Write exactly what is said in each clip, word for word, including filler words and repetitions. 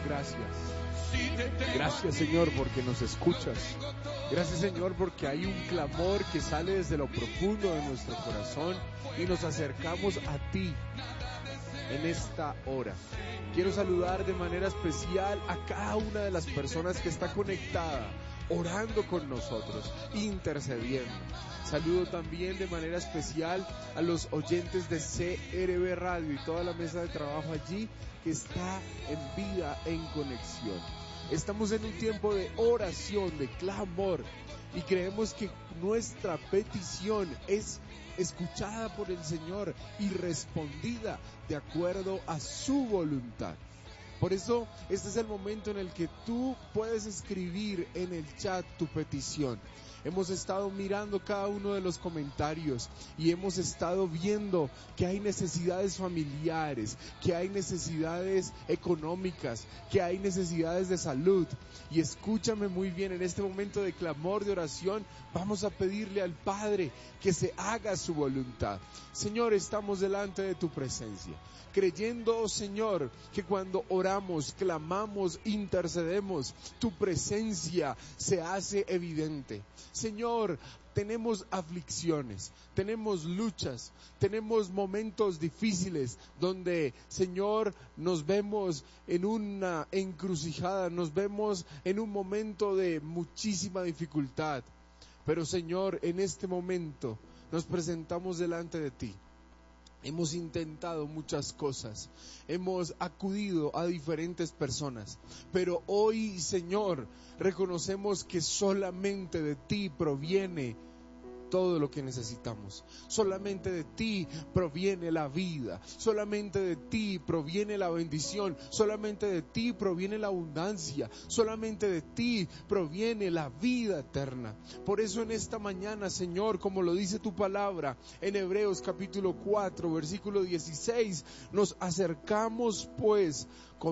gracias. Gracias, Señor, porque nos escuchas. Gracias, Señor, porque hay un clamor que sale desde lo profundo de nuestro corazón y nos acercamos a ti en esta hora. Quiero saludar de manera especial a cada una de las personas que está conectada, orando con nosotros, intercediendo. Saludo también de manera especial a los oyentes de C R B Radio y toda la mesa de trabajo allí que está en vida, en conexión. Estamos en un tiempo de oración, de clamor, y creemos que nuestra petición es escuchada por el Señor y respondida de acuerdo a su voluntad. Por eso, este es el momento en el que tú puedes escribir en el chat tu petición. Hemos estado mirando cada uno de los comentarios y hemos estado viendo que hay necesidades familiares, que hay necesidades económicas, que hay necesidades de salud. Y escúchame muy bien, en este momento de clamor, de oración, vamos a pedirle al Padre que se haga su voluntad. Señor, estamos delante de tu presencia, creyendo, Señor, que cuando oramos, clamamos, intercedemos, tu presencia se hace evidente. Señor, tenemos aflicciones, tenemos luchas, tenemos momentos difíciles donde, Señor, nos vemos en una encrucijada, nos vemos en un momento de muchísima dificultad. Pero, Señor, en este momento nos presentamos delante de ti. Hemos intentado muchas cosas, hemos acudido a diferentes personas, pero hoy, Señor, reconocemos que solamente de ti proviene todo lo que necesitamos. Solamente de ti proviene la vida, solamente de ti proviene la bendición, solamente de ti proviene la abundancia, solamente de ti proviene la vida eterna. Por eso en esta mañana, Señor, como lo dice tu palabra en Hebreos capítulo cuatro, versículo dieciséis, nos acercamos pues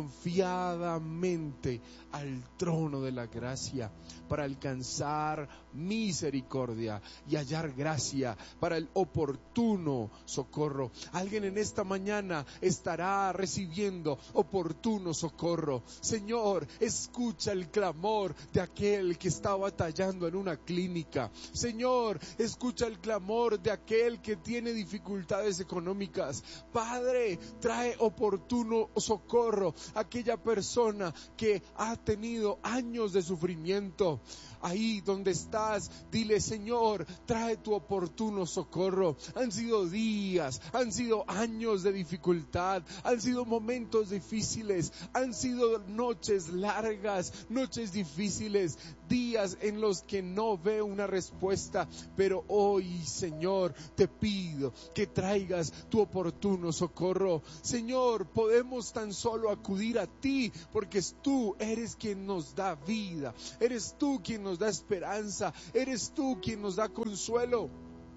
confiadamente al trono de la gracia para alcanzar misericordia y hallar gracia para el oportuno socorro. Alguien en esta mañana estará recibiendo oportuno socorro. Señor, escucha el clamor de aquel que está batallando en una clínica. Señor, escucha el clamor de aquel que tiene dificultades económicas. Padre, trae oportuno socorro a aquella persona que ha tenido años de sufrimiento. Ahí donde estás, dile: Señor, trae tu oportuno socorro. Han sido días, han sido años de dificultad, han sido momentos difíciles, han sido noches largas, noches difíciles, días en los que no veo una respuesta, pero hoy, Señor, te pido que traigas tu oportuno socorro. Señor, podemos tan solo acudir a ti, porque tú eres quien nos da vida, eres tú quien nos da esperanza, eres tú quien nos da consuelo.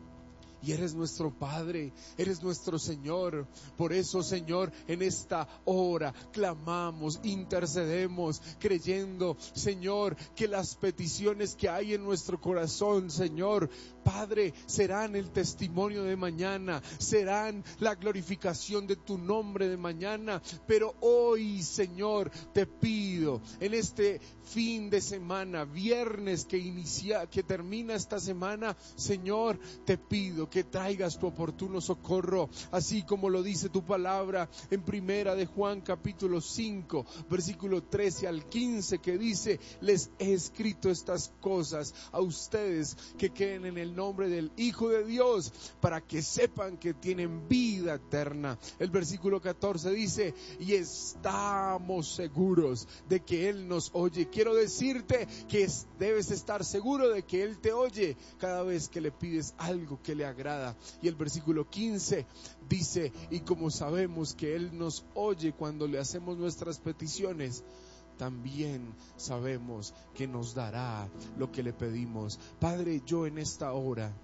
Y eres nuestro Padre, eres nuestro Señor. Por eso, Señor, en esta hora clamamos, intercedemos, creyendo, Señor, que las peticiones que hay en nuestro corazón, Señor, Padre, serán el testimonio de mañana, serán la glorificación de tu nombre de mañana. Pero hoy, Señor, te pido, en este fin de semana, viernes que inicia, que termina esta semana, Señor, te pido que traigas tu oportuno socorro, así como lo dice tu palabra en primera de Juan capítulo cinco, versículo trece al quince, que dice: les he escrito estas cosas a ustedes que creen en el nombre del Hijo de Dios, para que sepan que tienen vida eterna. El versículo catorce dice: y estamos seguros de que Él nos oye. Quiero decirte que debes estar seguro de que Él te oye cada vez que le pides algo que le agrada. Y el versículo quince dice: y como sabemos que Él nos oye cuando le hacemos nuestras peticiones, también sabemos que nos dará lo que le pedimos. Padre, yo en esta hora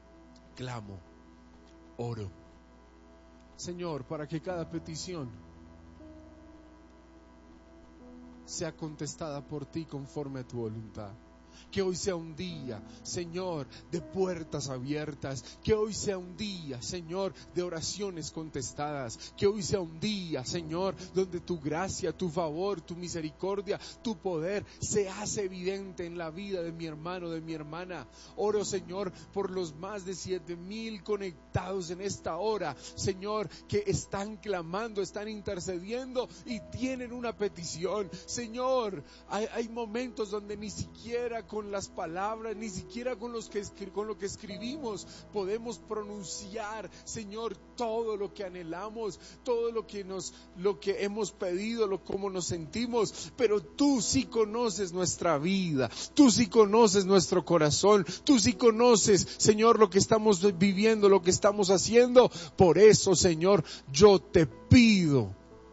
clamo, oro, Señor, para que cada petición sea contestada por ti conforme a tu voluntad. Que hoy sea un día, Señor, de puertas abiertas. Que hoy sea un día, Señor, de oraciones contestadas. Que hoy sea un día, Señor, donde tu gracia, tu favor, tu misericordia, tu poder se hace evidente en la vida de mi hermano, de mi hermana. Oro, Señor, por los más de siete mil conectados en esta hora, Señor, que están clamando, están intercediendo y tienen una petición. Señor, hay, hay momentos donde ni siquiera con las palabras, ni siquiera con, los que, con lo que escribimos podemos pronunciar, Señor, todo lo que anhelamos, todo lo que nos, lo que hemos pedido, lo como nos sentimos, pero tú sí conoces nuestra vida, tú sí conoces nuestro corazón, tú sí conoces, Señor, lo que estamos viviendo, lo que estamos haciendo. Por eso, Señor, yo te pido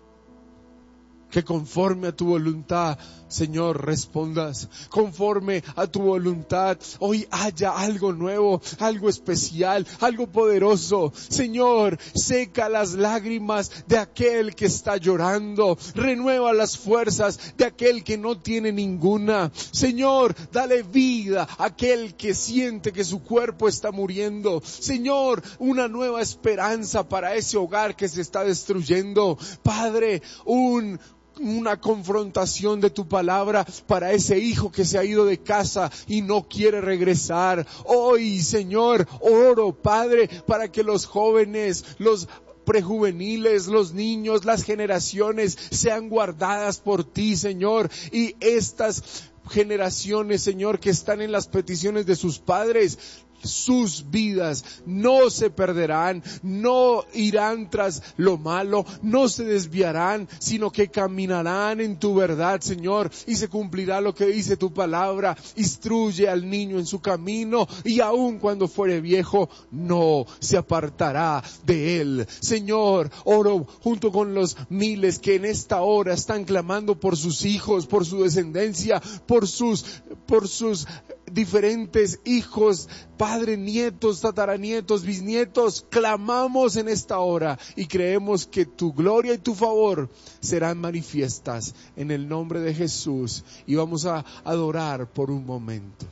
que conforme a tu voluntad, Señor, respondas. Conforme a tu voluntad, hoy haya algo nuevo, algo especial, algo poderoso. Señor, seca las lágrimas de aquel que está llorando. Renueva las fuerzas de aquel que no tiene ninguna. Señor, dale vida a aquel que siente que su cuerpo está muriendo. Señor, una nueva esperanza para ese hogar que se está destruyendo. Padre, un una confrontación de tu palabra para ese hijo que se ha ido de casa y no quiere regresar. Hoy, Señor, oro, Padre, para que los jóvenes, los prejuveniles, los niños, las generaciones sean guardadas por ti, Señor, y estas generaciones, Señor, que están en las peticiones de sus padres, sus vidas no se perderán, no irán tras lo malo, no se desviarán, sino que caminarán en tu verdad, Señor, y se cumplirá lo que dice tu palabra. Instruye al niño en su camino y aun cuando fuere viejo no se apartará de él. Señor, oro junto con los miles que en esta hora están clamando por sus hijos, por su descendencia, por sus, por sus diferentes hijos, padre, nietos, tataranietos, bisnietos. Clamamos en esta hora y creemos que tu gloria y tu favor serán manifiestas en el nombre de Jesús, y vamos a adorar por un momento.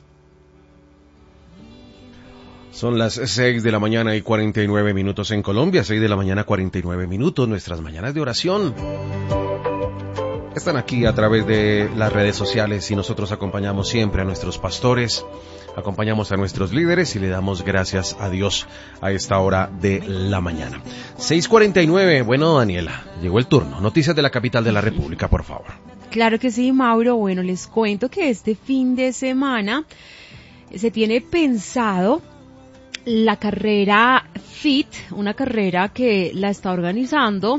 Son las seis de la mañana y cuarenta y nueve minutos en Colombia, seis de la mañana cuarenta y nueve minutos, nuestras mañanas de oración están aquí a través de las redes sociales y nosotros acompañamos siempre a nuestros pastores, acompañamos a nuestros líderes y le damos gracias a Dios a esta hora de la mañana. seis cuarenta y nueve, bueno, Daniela, llegó el turno. Noticias de la capital de la República, por favor. Claro que sí, Mauro. Bueno, les cuento que este fin de semana se tiene pensado la carrera Fit, una carrera que la está organizando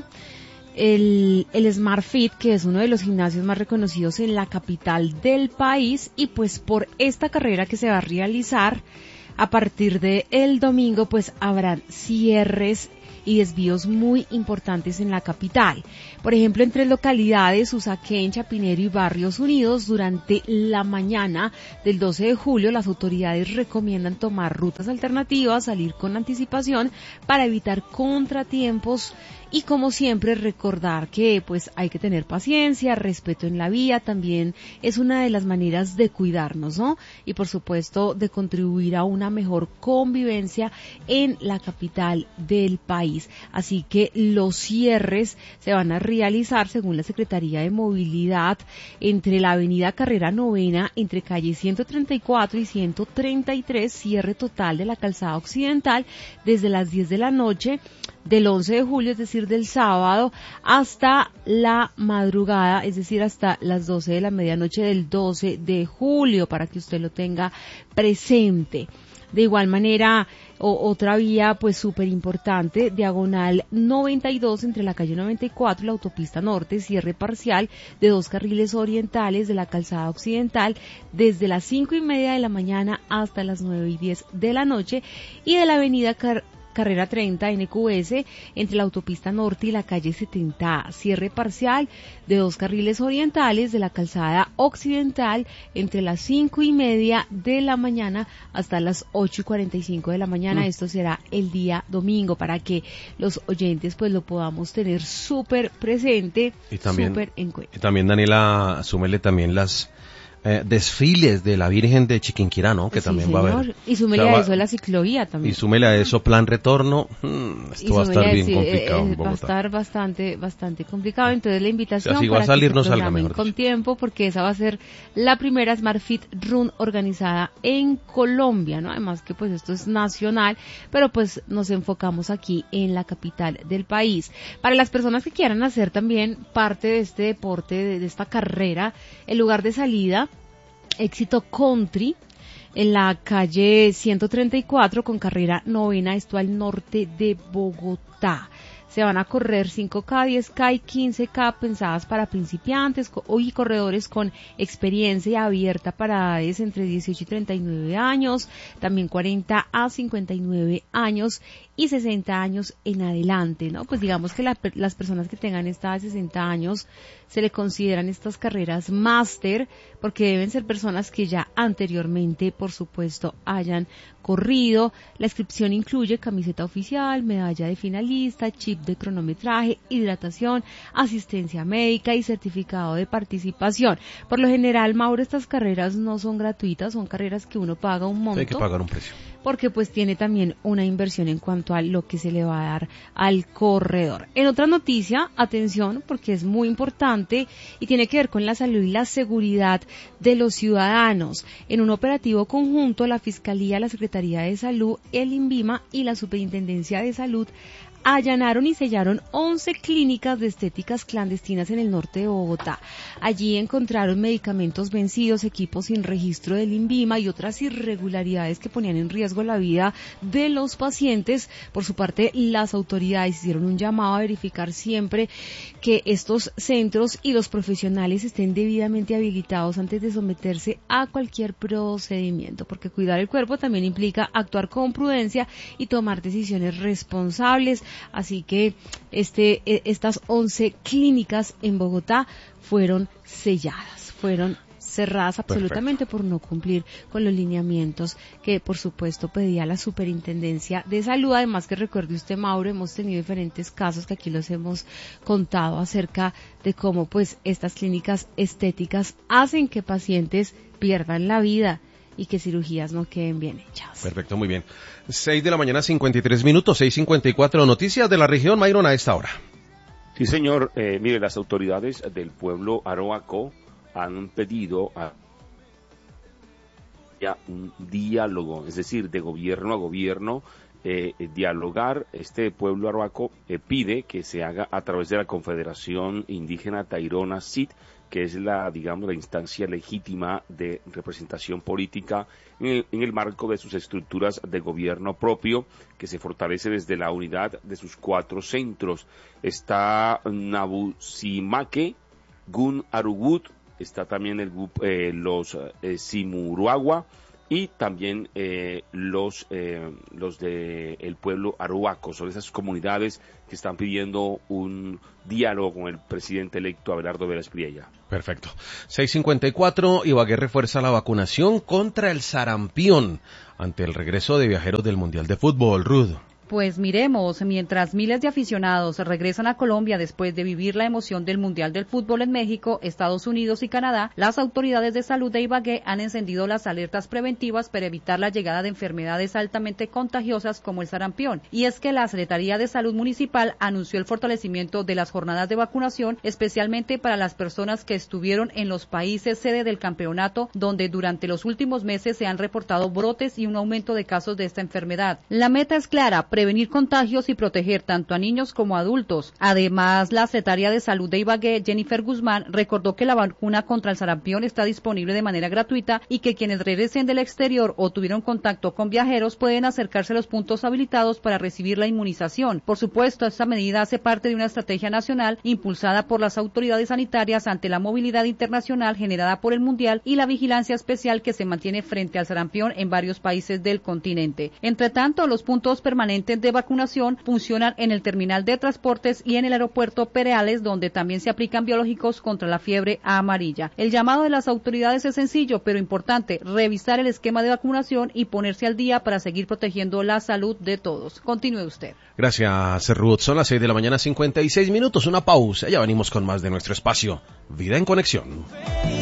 El, el Smart Fit, que es uno de los gimnasios más reconocidos en la capital del país, y pues por esta carrera que se va a realizar a partir de el domingo, pues habrán cierres y desvíos muy importantes en la capital. Por ejemplo, en tres localidades, Usaquén, Chapinero y Barrios Unidos, durante la mañana del doce de julio, las autoridades recomiendan tomar rutas alternativas, salir con anticipación para evitar contratiempos. Y como siempre, recordar que pues hay que tener paciencia, respeto en la vía, también es una de las maneras de cuidarnos, ¿no? Y por supuesto de contribuir a una mejor convivencia en la capital del país. Así que los cierres se van a realizar según la Secretaría de Movilidad entre la avenida Carrera Novena, entre calle ciento treinta y cuatro y ciento treinta y tres, cierre total de la calzada occidental desde las diez de la noche del once de julio, es decir, del sábado, hasta la madrugada, es decir, hasta las doce de la medianoche del doce de julio, para que usted lo tenga presente. De igual manera, o, otra vía pues súper importante, diagonal noventa y dos entre la calle noventa y cuatro y la autopista norte, cierre parcial de dos carriles orientales de la calzada occidental desde las cinco y media de la mañana hasta las nueve y diez de la noche, y de la avenida Car Carrera treinta N Q S entre la autopista norte y la calle setenta A, cierre parcial de dos carriles orientales de la calzada occidental entre las cinco y media de la mañana hasta las ocho y cuarenta y cinco de la mañana. Mm. Esto será el día domingo, para que los oyentes pues lo podamos tener súper presente, y también, súper en cuenta. Y también, Daniela, súmele también las eh, desfiles de la Virgen de Chiquinquirá, ¿no? Que Sí, también señor. va a haber. Y súmele O sea, a va- eso la ciclovía también. Y súmele a eso plan retorno. hmm, Y esto va a súmele estar bien decir, complicado eh, en va a Bogotá. estar bastante, bastante complicado. Entonces la invitación O sea, si va a para salir, que no se salga, programen mejor con dicho. tiempo, porque esa va a ser la primera Smart Fit Run organizada en Colombia, ¿no? Además que pues esto es nacional, pero pues nos enfocamos aquí en la capital del país. Para las personas que quieran hacer también parte de este deporte, de, de esta carrera, el lugar de salida, Éxito Country, en la calle ciento treinta y cuatro con carrera novena, esto al norte de Bogotá. Se van a correr cinco K, diez K y quince K pensadas para principiantes co- y corredores con experiencia abierta para edades entre dieciocho y treinta y nueve años, también cuarenta a cincuenta y nueve años y sesenta años en adelante, ¿no? Pues digamos que la per- las personas que tengan esta edad de sesenta años se le consideran estas carreras máster porque deben ser personas que ya anteriormente, por supuesto, hayan corrido. La inscripción incluye camiseta oficial, medalla de finalista, chip de cronometraje, hidratación, asistencia médica y certificado de participación. Por lo general, Mauro, estas carreras no son gratuitas, son carreras que uno paga un monto. Hay que pagar un precio. Porque pues tiene también una inversión en cuanto a lo que se le va a dar al corredor. En otra noticia, atención, porque es muy importante y tiene que ver con la salud y la seguridad de los ciudadanos. En un operativo conjunto, la Fiscalía, la Secretaría de Salud, el INVIMA y la Superintendencia de Salud allanaron y sellaron once clínicas de estéticas clandestinas en el norte de Bogotá. Allí encontraron medicamentos vencidos, equipos sin registro del INVIMA y otras irregularidades que ponían en riesgo la vida de los pacientes. Por su parte, las autoridades hicieron un llamado a verificar siempre que estos centros y los profesionales estén debidamente habilitados antes de someterse a cualquier procedimiento, porque cuidar el cuerpo también implica actuar con prudencia y tomar decisiones responsables. Así que este, estas once clínicas en Bogotá fueron selladas, fueron cerradas absolutamente Perfecto. Por no cumplir con los lineamientos que por supuesto pedía la Superintendencia de Salud. Además que recuerde usted, Mauro, hemos tenido diferentes casos que aquí los hemos contado acerca de cómo pues estas clínicas estéticas hacen que pacientes pierdan la vida y que cirugías no queden bien hechas. Perfecto, muy bien. seis de la mañana, cincuenta y tres minutos, seis cincuenta y cuatro, noticias de la región, Mayron, a esta hora. Sí, señor. Eh, mire, las autoridades del pueblo Arhuaco han pedido a ya un diálogo, es decir, de gobierno a gobierno, eh, dialogar. Este pueblo Arhuaco eh, pide que se haga a través de la Confederación Indígena Tairona C I T, que es la, digamos, la instancia legítima de representación política en el, en el marco de sus estructuras de gobierno propio, que se fortalece desde la unidad de sus cuatro centros. Está Nabusimaque, Gun Arugut, está también el, eh, los eh, Simuruagua y también eh, los eh, los de el pueblo Arhuaco. Son esas comunidades que están pidiendo un diálogo con el presidente electo Abelardo Vélez Priella. Perfecto. seis cincuenta y cuatro, Ibagué refuerza la vacunación contra el sarampión ante el regreso de viajeros del Mundial de Fútbol. Ruth. Pues miremos, mientras miles de aficionados regresan a Colombia después de vivir la emoción del Mundial del Fútbol en México, Estados Unidos y Canadá, las autoridades de salud de Ibagué han encendido las alertas preventivas para evitar la llegada de enfermedades altamente contagiosas como el sarampión. Y es que la Secretaría de Salud Municipal anunció el fortalecimiento de las jornadas de vacunación, especialmente para las personas que estuvieron en los países sede del campeonato, donde durante los últimos meses se han reportado brotes y un aumento de casos de esta enfermedad. La meta es clara: prevenir contagios y proteger tanto a niños como a adultos. Además, la secretaria de Salud de Ibagué, Jennifer Guzmán, recordó que la vacuna contra el sarampión está disponible de manera gratuita y que quienes regresen del exterior o tuvieron contacto con viajeros pueden acercarse a los puntos habilitados para recibir la inmunización. Por supuesto, esta medida hace parte de una estrategia nacional impulsada por las autoridades sanitarias ante la movilidad internacional generada por el Mundial y la vigilancia especial que se mantiene frente al sarampión en varios países del continente. Entre tanto, los puntos permanentes de vacunación funcionan en el terminal de transportes y en el aeropuerto Pereales, donde también se aplican biológicos contra la fiebre amarilla. El llamado de las autoridades es sencillo, pero importante: revisar el esquema de vacunación y ponerse al día para seguir protegiendo la salud de todos. Continúe usted. Gracias, Ruth. Son las seis de la mañana, cincuenta y seis minutos. Una pausa. Ya venimos con más de nuestro espacio Vida en Conexión.